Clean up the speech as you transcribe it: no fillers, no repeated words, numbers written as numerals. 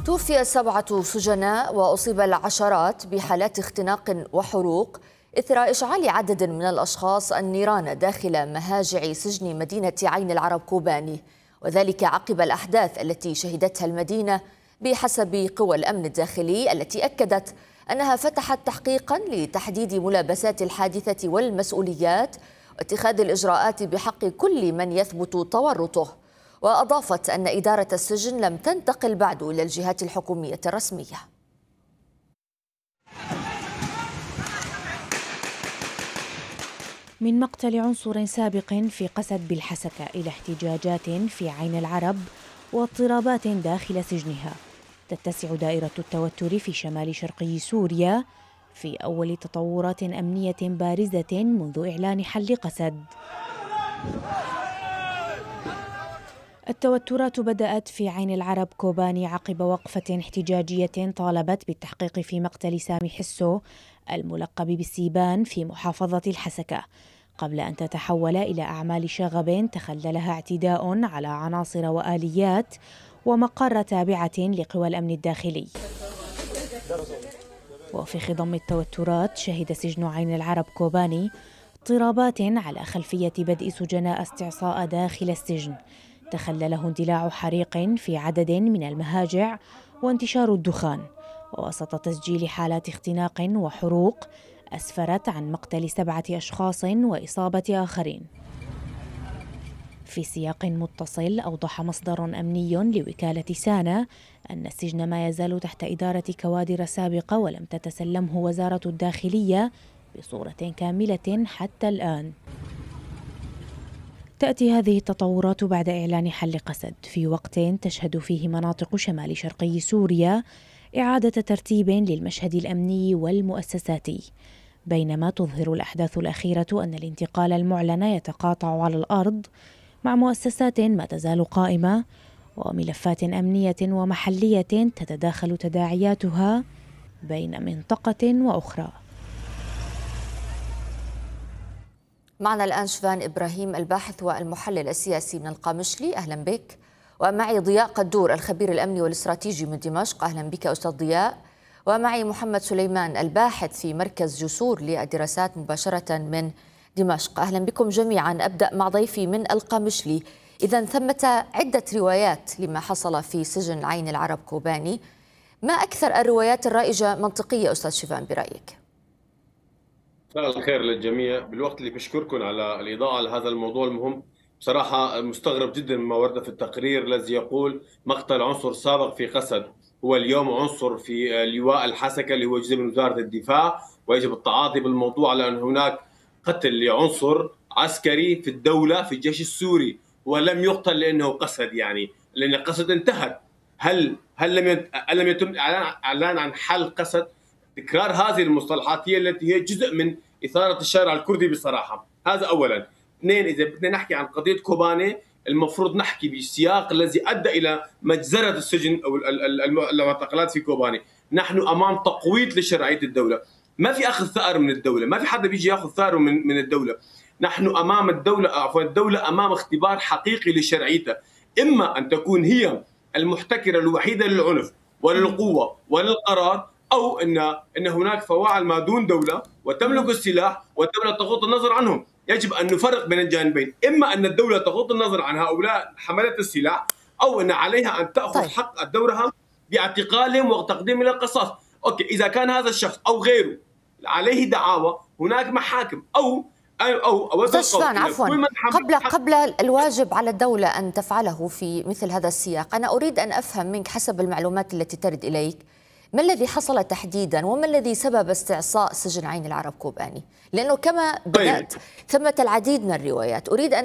توفي 7 سجناء وأصيب العشرات بحالات اختناق وحروق إثر إشعال عدد من الأشخاص النيران داخل مهاجع سجن مدينة عين العرب كوباني، وذلك عقب الأحداث التي شهدتها المدينة بحسب قوى الأمن الداخلي التي أكدت أنها فتحت تحقيقا لتحديد ملابسات الحادثة والمسؤوليات واتخاذ الإجراءات بحق كل من يثبت تورطه. وأضافت أن إدارة السجن لم تنتقل بعد إلى الجهات الحكومية الرسمية. من مقتل عنصر سابق في قسد بالحسكة إلى احتجاجات في عين العرب واضطرابات داخل سجنها، تتسع دائرة التوتر في شمال شرقي سوريا في أول تطورات أمنية بارزة منذ إعلان حل قسد. التوترات بدأت في عين العرب كوباني عقب وقفة احتجاجية طالبت بالتحقيق في مقتل سامي حسو الملقب بالسيبان في محافظة الحسكة، قبل أن تتحول إلى أعمال شغب تخللها اعتداء على عناصر وآليات ومقر تابعة لقوى الأمن الداخلي. وفي خضم التوترات شهد سجن عين العرب كوباني اضطرابات على خلفية بدء سجناء استعصاء داخل السجن تخلله اندلاع حريق في عدد من المهاجع وانتشار الدخان، ووسط تسجيل حالات اختناق وحروق أسفرت عن مقتل 7 أشخاص وإصابة آخرين. في سياق متصل أوضح مصدر أمني لوكالة سانا أن السجن ما يزال تحت إدارة كوادر سابقة ولم تتسلمه وزارة الداخلية بصورة كاملة حتى الآن. تأتي هذه التطورات بعد إعلان حل قسد في وقت تشهد فيه مناطق شمال شرقي سوريا إعادة ترتيب للمشهد الأمني والمؤسساتي، بينما تظهر الأحداث الأخيرة أن الانتقال المعلن يتقاطع على الأرض مع مؤسسات ما تزال قائمة وملفات أمنية ومحلية تتداخل تداعياتها بين منطقة وأخرى. معنا الآن شفان إبراهيم الباحث والمحلل السياسي من القامشلي، أهلا بك. ومعي ضياء قدور الخبير الأمني والاستراتيجي من دمشق، أهلا بك أستاذ ضياء. ومعي محمد سليمان الباحث في مركز جسور للدراسات مباشرة من دمشق، أهلا بكم جميعا. أبدأ مع ضيفي من القامشلي. إذن ثمة عدة روايات لما حصل في سجن عين العرب كوباني، ما أكثر الروايات الرائجة منطقية أستاذ شفان برأيك؟ مساء الخير للجميع. بالوقت اللي بشكركم على الإضاءة على هذا الموضوع المهم، بصراحة مستغرب جدا مما ورد في التقرير الذي يقول مقتل عنصر سابق في قسد هو اليوم عنصر في لواء الحسكة اللي هو جزء من وزارة الدفاع، ويجب التعاطي بالموضوع لأن هناك قتل لعنصر عسكري في الدولة في الجيش السوري ولم يقتل لأنه قسد، يعني لأن قسد انتهت. هل لم يتم الإعلان عن حل قسد؟ تكرار هذه المصطلحات هي التي هي جزء من إثارة الشارع الكردي بصراحة. هذا أولا. اثنين، إذا بدنا نحكي عن قضية كوباني المفروض نحكي بالسياق الذي أدى إلى مجزرة السجن أو المعتقلات في كوباني. نحن أمام تقويض لشرعية الدولة، ما في أخذ ثأر من الدولة، ما في حدا بيجي يأخذ ثأره من الدولة. نحن أمام الدولة أمام اختبار حقيقي لشرعيتها، إما أن تكون هي المحتكرة الوحيدة للعنف وللقوة وللقرار، أو أن هناك فواعل ما دون دولة وتملك السلاح والدولة تغض النظر عنهم. يجب أن نفرق بين الجانبين، إما أن الدولة تغض النظر عن هؤلاء حملة السلاح، أو أن عليها أن تأخذ حق دورها باعتقالهم وتقديم إلى القصاص. أوكي، إذا كان هذا الشخص أو غيره عليه دعاوى هناك محاكم أو شفان عفوا، قبل الواجب على الدولة أن تفعله في مثل هذا السياق، أنا أريد أن أفهم منك حسب المعلومات التي ترد إليك ما الذي حصل تحديدا وما الذي سبب استعصاء سجن عين العرب كوباني؟ لأنه كما بدأت ثمة العديد من الروايات، أريد أن